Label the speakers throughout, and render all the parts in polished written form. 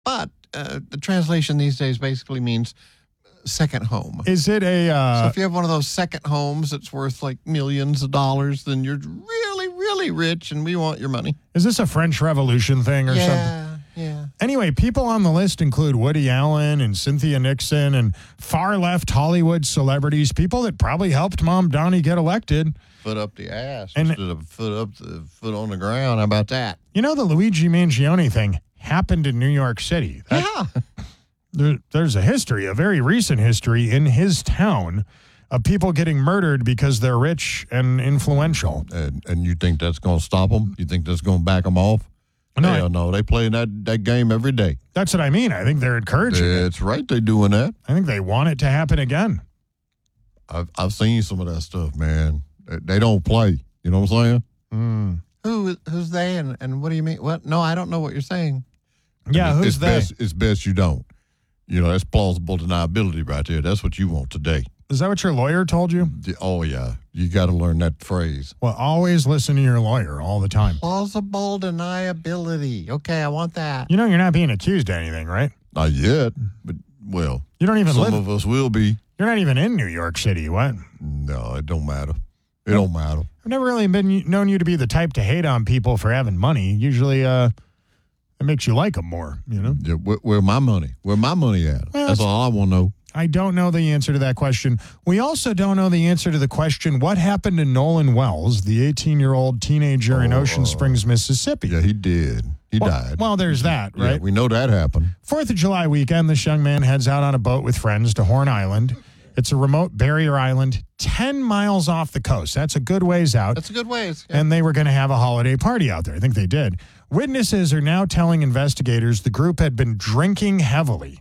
Speaker 1: but the translation these days basically means second home.
Speaker 2: Is it
Speaker 1: so if you have one of those second homes that's worth like millions of dollars, then you're really, really rich, and we want your money.
Speaker 2: Is this a French Revolution thing or something?
Speaker 1: Yeah.
Speaker 2: Anyway, people on the list include Woody Allen and Cynthia Nixon and far-left Hollywood celebrities, people that probably helped Mom Donnie get elected.
Speaker 1: Foot up the ass instead of foot on the ground. How about that?
Speaker 2: You know, the Luigi Mangione thing happened in New York City. There's a history, a very recent history in his town of people getting murdered because they're rich and influential.
Speaker 1: And you think that's going to stop them? You think that's going to back them off? No, they play that game every day.
Speaker 2: That's what I mean. I think they're encouraging it.
Speaker 1: That's right, they're doing that.
Speaker 2: I think they want it to happen again.
Speaker 1: I've seen some of that stuff, man. They don't play. You know what I'm saying? Who's they and what do you mean? What? No, I don't know what you're saying.
Speaker 2: Yeah, who's they?
Speaker 1: It's best you don't. You know, that's plausible deniability right there. That's what you want today.
Speaker 2: Is that what your lawyer told you?
Speaker 1: Oh, yeah. You got to learn that phrase.
Speaker 2: Well, always listen to your lawyer all the time.
Speaker 1: Plausible deniability. Okay, I want that.
Speaker 2: You know you're not being accused of anything, right?
Speaker 1: Not yet, but, well,
Speaker 2: you don't even
Speaker 1: some of us will be.
Speaker 2: You're not even in New York City, what?
Speaker 1: No, it don't matter. It don't matter.
Speaker 2: I've never really known you to be the type to hate on people for having money. Usually, it makes you like them more, you know?
Speaker 1: Yeah, where my money? Where my money at? Well, that's all I want to know.
Speaker 2: I don't know the answer to that question. We also don't know the answer to the question, what happened to Nolan Wells, the 18-year-old teenager in Ocean Springs, Mississippi?
Speaker 1: Yeah, he did. He died.
Speaker 2: Well, there's that, right?
Speaker 1: Yeah, we know that happened.
Speaker 2: 4th of July weekend, this young man heads out on a boat with friends to Horn Island. It's a remote barrier island 10 miles off the coast. That's a good ways out.
Speaker 1: That's a good ways. Yeah.
Speaker 2: And they were going to have a holiday party out there. I think they did. Witnesses are now telling investigators the group had been drinking heavily.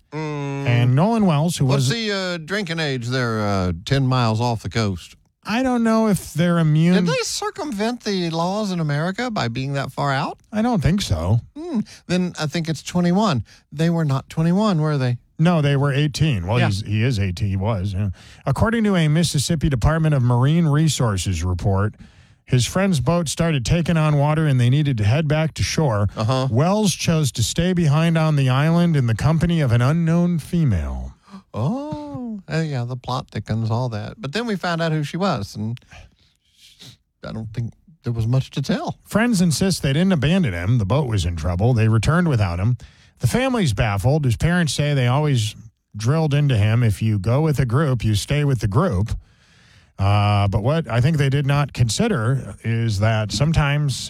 Speaker 2: And Nolan Wells,
Speaker 1: What's the drinking age there 10 miles off the coast?
Speaker 2: I don't know if they're immune.
Speaker 1: Did they circumvent the laws in America by being that far out?
Speaker 2: I don't think so.
Speaker 1: Then I think it's 21. They were not 21, were they?
Speaker 2: No, they were 18. Well, he is 18. He was. Yeah. According to a Mississippi Department of Marine Resources report, his friend's boat started taking on water and they needed to head back to shore. Wells chose to stay behind on the island in the company of an unknown female.
Speaker 1: Oh, yeah, the plot thickens, all that. But then we found out who she was, and I don't think there was much to tell.
Speaker 2: Friends insist they didn't abandon him. The boat was in trouble. They returned without him. The family's baffled. His parents say they always drilled into him, if you go with a group, you stay with the group. But what I think they did not consider is that sometimes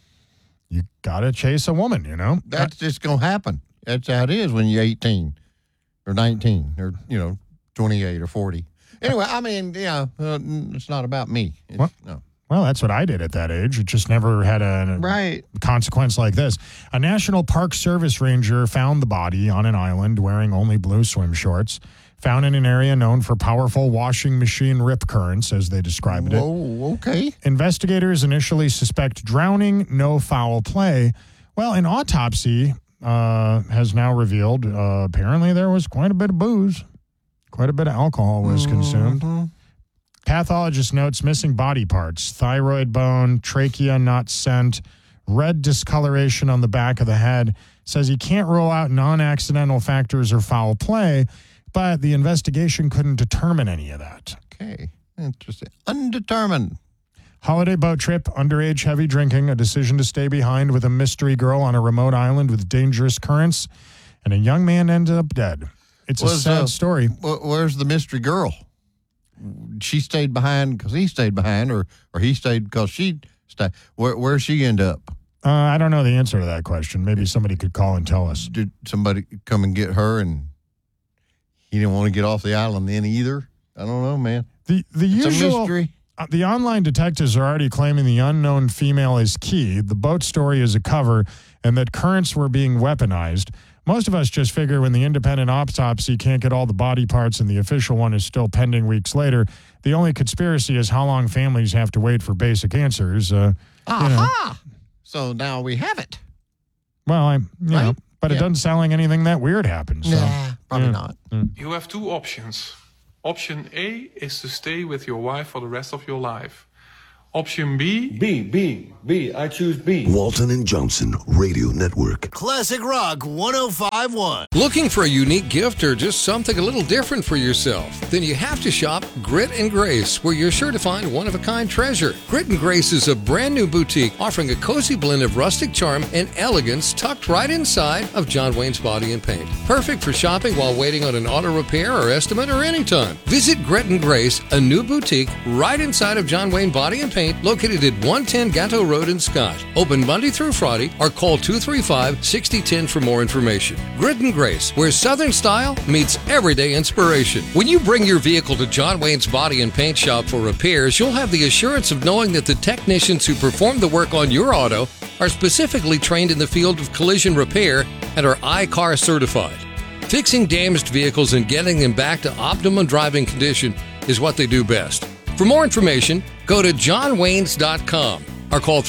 Speaker 2: you got to chase a woman, you know?
Speaker 1: That's just going to happen. That's how it is when you're 18 or 19 or, 28 or 40. Anyway, I mean, it's not about me. No.
Speaker 2: Well, that's what I did at that age. It just never had a consequence like this. A National Park Service ranger found the body on an island wearing only blue swim shorts, found in an area known for powerful washing machine rip currents, as they described it.
Speaker 1: Whoa, okay.
Speaker 2: Investigators initially suspect drowning, no foul play. Well, an autopsy has now revealed apparently there was quite a bit of booze. Quite a bit of alcohol was consumed. Pathologist notes missing body parts, thyroid bone, trachea not sent, red discoloration on the back of the head. Says he can't rule out non-accidental factors or foul play, but the investigation couldn't determine any of that.
Speaker 1: Okay, interesting. Undetermined.
Speaker 2: Holiday boat trip, underage heavy drinking, a decision to stay behind with a mystery girl on a remote island with dangerous currents, and a young man ended up dead. It's a sad story.
Speaker 1: Where's the mystery girl? She stayed behind because he stayed behind, or he stayed because she stayed. Where'd she end up?
Speaker 2: I don't know the answer to that question. Maybe somebody could call and tell us.
Speaker 1: Did somebody come and get her, and he didn't want to get off the island then either? I don't know, man.
Speaker 2: The usual
Speaker 1: it's a mystery.
Speaker 2: The online detectives are already claiming the unknown female is key. The boat story is a cover, and that currents were being weaponized. Most of us just figure when the independent autopsy can't get all the body parts and the official one is still pending weeks later, the only conspiracy is how long families have to wait for basic answers.
Speaker 1: Aha! So now we have it.
Speaker 2: Well, but it doesn't sound like anything that weird happened. So.
Speaker 1: Nah, probably not.
Speaker 3: You have two options. Option A is to stay with your wife for the rest of your life. Option B.
Speaker 4: B. I choose B.
Speaker 5: Walton and Johnson Radio Network.
Speaker 6: Classic Rock 105.1.
Speaker 7: Looking for a unique gift or just something a little different for yourself? Then you have to shop Grit and Grace, where you're sure to find one-of-a-kind treasure. Grit and Grace is a brand new boutique offering a cozy blend of rustic charm and elegance tucked right inside of John Wayne's Body and Paint. Perfect for shopping while waiting on an auto repair or estimate or anytime. Visit Grit and Grace, a new boutique right inside of John Wayne Body and Paint, located at 110 Gatto Road in Scott. Open Monday through Friday, or call 235-6010 for more information. Grit and Grace, where Southern style meets everyday inspiration. When you bring your vehicle to John Wayne's Body and Paint Shop for repairs, you'll have the assurance of knowing that the technicians who perform the work on your auto are specifically trained in the field of collision repair and are iCar certified. Fixing damaged vehicles and getting them back to optimum driving condition is what they do best. For more information, go to johnwaynes.com or call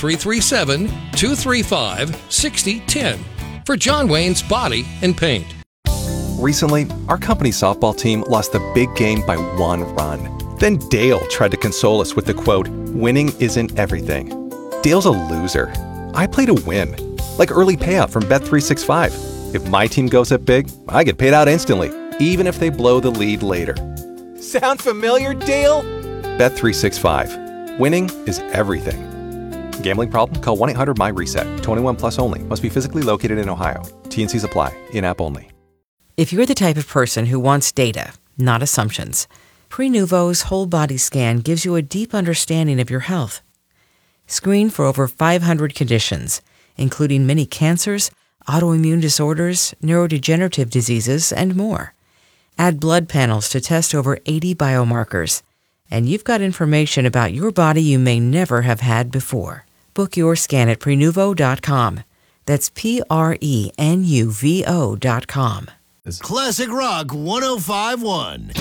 Speaker 7: 337-235-6010 for John Wayne's Body and Paint.
Speaker 8: Recently, our company softball team lost the big game by 1 run. Then Dale tried to console us with the quote, "Winning isn't everything." Dale's a loser. I play to win, like early payout from Bet365. If my team goes up big, I get paid out instantly, even if they blow the lead later. Sound familiar, Dale? Bet365. Winning is everything. Gambling problem? Call 1-800-MY-RESET. 21 plus only. Must be physically located in Ohio. T&Cs apply. In-app only.
Speaker 9: If you're the type of person who wants data, not assumptions, Prenuvo's whole body scan gives you a deep understanding of your health. Screen for over 500 conditions, including many cancers, autoimmune disorders, neurodegenerative diseases, and more. Add blood panels to test over 80 biomarkers, and you've got information about your body you may never have had before. Book your scan at Prenuvo.com. That's Prenuvo.com.
Speaker 6: Classic Rock 105.1.